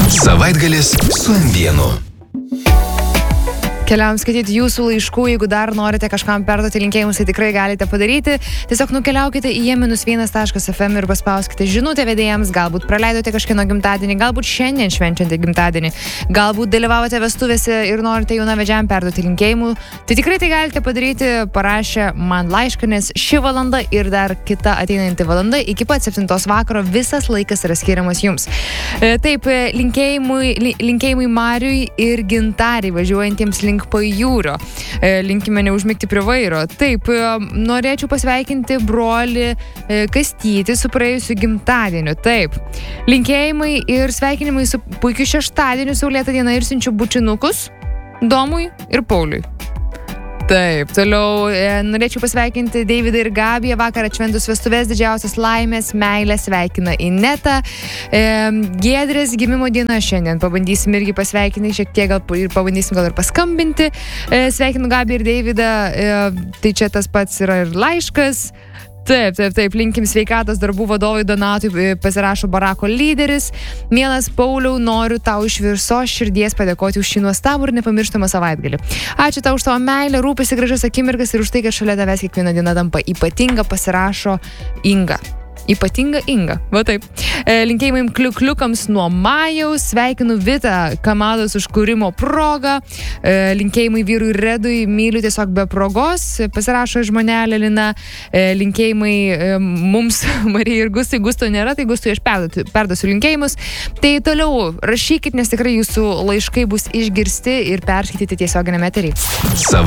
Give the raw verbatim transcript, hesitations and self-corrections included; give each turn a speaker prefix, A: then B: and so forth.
A: Savaitgalis su M vienu.
B: Keliaujam skaityti jūsų laiškų, jeigu dar norite kažkam perduoti linkėjimus, tai tikrai galite padaryti. Tiesiog nukeliaukite į jie minus vienas taškas ef em ir paspauskite žinutę vedėjams, galbūt praleidote kažkieno gimtadienį, galbūt šiandien švenčiate gimtadienį, galbūt dalyvavote vestuvėse ir norite jaunavedžiam perduoti linkėjimų. Tai tikrai tai galite padaryti parašę man laišką, nes ši valanda ir dar kita ateinanti valanda iki pat septintos vakaro visas laikas yra skiriamas jums. Taip, linkėjimui, linkėjimui Mariui ir Gintarei važiuojantiems link Pajūrio. Linkime neužmigti prie vairo. Taip, norėčiau pasveikinti brolį Kastytį su praėjusiu gimtadieniu. Taip, linkėjimai ir sveikinimai su puikiu šeštadieniu, saulėta diena ir siunčiu bučinukus Domui ir Pauliui. Taip, toliau e, norėčiau pasveikinti Deividą ir Gabiją, vakar atšventus vestuvės, didžiausias laimės, meilės, sveikina Ineta. E, Giedrės gimimo diena šiandien, pabandysim irgi pasveikinti, šiek tiek gal ir pabandysim gal ir paskambinti. E, sveikinu Gabiją ir Deividą, e, tai čia tas pats yra ir laiškas. Taip, taip, taip, linkim sveikatos darbų vadovui Donatui, pasirašo Barako lyderis. Mielas Pauliau, noriu tau iš visos širdies padėkoti už šį nuostabų ir nepamirštamą savaitgalį. Ačiū tau už tavo meilę, rūpesį, gražias akimirkas ir už tai, kad šalia tavęs kiekvieną dieną tampa ypatinga, pasirašo Inga. Ypatinga Inga, va taip. E, linkėjimai kliukliukams nuo Majaus, sveikinu Vitą Kamados užkūrimo progą, e, linkėjimai vyrui Redui, myliu tiesiog be progos, pasirašo žmonelė Lina, e, linkėjimai e, mums, Marijai ir Gustui, Gusto nėra, tai Gustui aš perduosiu, perduosiu linkėjimus. Tai toliau rašykit, nes tikrai jūsų laiškai bus išgirsti ir perskaityti tiesioginėme eteryje.